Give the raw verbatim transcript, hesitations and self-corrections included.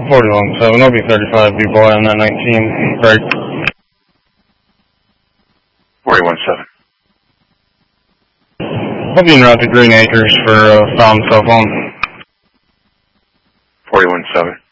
forty-one seven, O B thirty-five, B-boy on that nineteen, break. forty-one seven. I'll be en route to Green Acres for uh, found cell phone. forty-one seven.